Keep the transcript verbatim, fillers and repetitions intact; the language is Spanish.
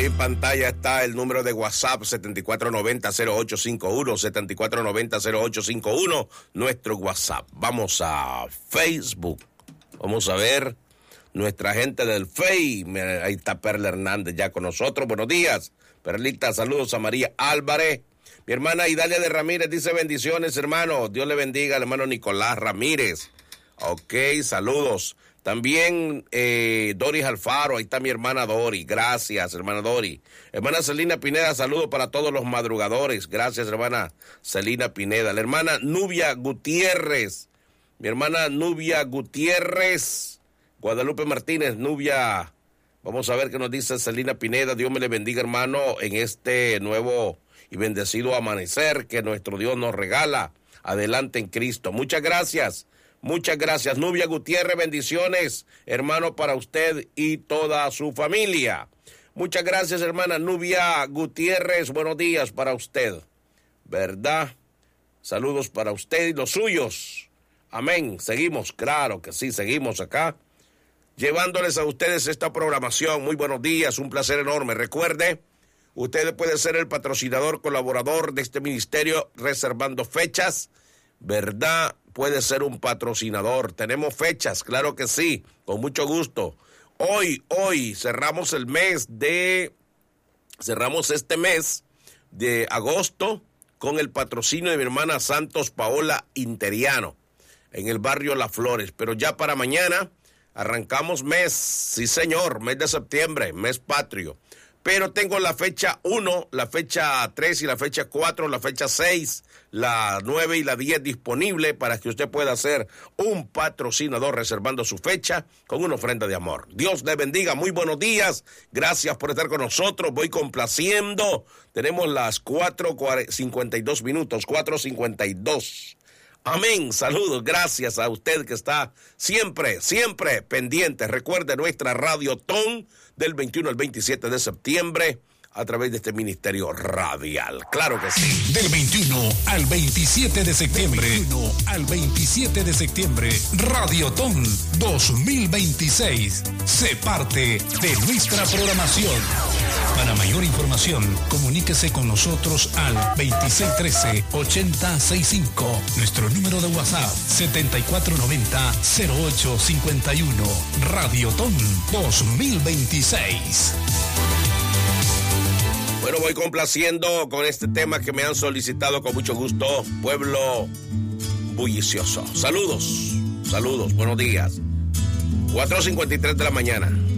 Ahí en pantalla está el número de WhatsApp setenta y cuatro noventa cero ocho cincuenta y uno, setenta y cuatro noventa cero ocho cincuenta y uno, nuestro WhatsApp. Vamos a Facebook. Vamos a ver nuestra gente del Face. Ahí está Perla Hernández ya con nosotros. Buenos días, Perlita. Saludos a María Álvarez. Mi hermana Idalia de Ramírez dice bendiciones, hermano. Dios le bendiga al hermano Nicolás Ramírez. Ok, saludos. También eh, Doris Alfaro, ahí está mi hermana Dori, gracias hermana Dori. Hermana Celina Pineda, saludos para todos los madrugadores, gracias hermana Celina Pineda. La hermana Nubia Gutiérrez, mi hermana Nubia Gutiérrez, Guadalupe Martínez, Nubia, vamos a ver qué nos dice Celina Pineda. Dios me le bendiga hermano en este nuevo y bendecido amanecer que nuestro Dios nos regala. Adelante en Cristo, muchas gracias. Muchas gracias, Nubia Gutiérrez, bendiciones, hermano, para usted y toda su familia. Muchas gracias, hermana Nubia Gutiérrez, buenos días para usted, ¿verdad? Saludos para usted y los suyos. Amén, seguimos, claro que sí, seguimos acá, llevándoles a ustedes esta programación. Muy buenos días, un placer enorme. Recuerde, usted puede ser el patrocinador, colaborador de este ministerio, reservando fechas, ¿verdad? Puede ser un patrocinador. Tenemos fechas, claro que sí, con mucho gusto. Hoy, hoy cerramos el mes de, cerramos este mes de agosto con el patrocinio de mi hermana Santos Paola Interiano en el barrio Las Flores. Pero ya para mañana arrancamos mes, sí señor, mes de septiembre, mes patrio. Pero tengo la fecha uno, la fecha tres y la fecha cuatro, la fecha seis, la nueve y la diez disponible para que usted pueda ser un patrocinador reservando su fecha con una ofrenda de amor. Dios le bendiga, muy buenos días, gracias por estar con nosotros, voy complaciendo. Tenemos las cuatro cincuenta y dos minutos, cuatro cincuenta y dos. Amén, saludos, gracias a usted que está siempre, siempre pendiente. Recuerde nuestra Radio Ton del veintiuno al veintisiete de septiembre a través de este ministerio radial. Claro que sí. Del veintiuno al veintisiete de septiembre. Del veintiuno al veintisiete de septiembre. Radio Ton dos mil veintiséis. Se parte de nuestra programación. Para mayor información, comuníquese con nosotros al veintiséis trece ochenta sesenta y cinco. Nuestro número de WhatsApp setenta y cuatro noventa cero ocho cincuenta y uno. Radio Ton dos mil veintiséis. Bueno, voy complaciendo con este tema que me han solicitado con mucho gusto, Pueblo Bullicioso. Saludos, saludos, buenos días. cuatro cincuenta y tres de la mañana.